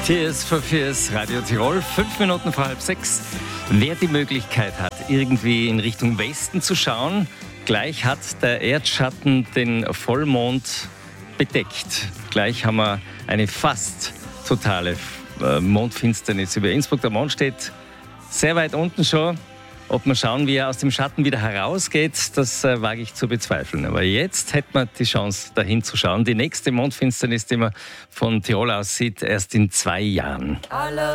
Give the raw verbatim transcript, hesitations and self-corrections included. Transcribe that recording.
Tears for Fears, Radio Tirol, fünf Minuten vor halb sechs. Wer die Möglichkeit hat, irgendwie in Richtung Westen zu schauen, gleich hat der Erdschatten den Vollmond bedeckt. Gleich haben wir eine fast totale Mondfinsternis über Innsbruck. Der Mond steht sehr weit unten schon. Ob wir schauen, wie er aus dem Schatten wieder herausgeht, das äh, wage ich zu bezweifeln. Aber jetzt hätte man die Chance, dahin zu schauen. Die nächste Mondfinsternis, die man von Tirol aus sieht, erst in zwei Jahren.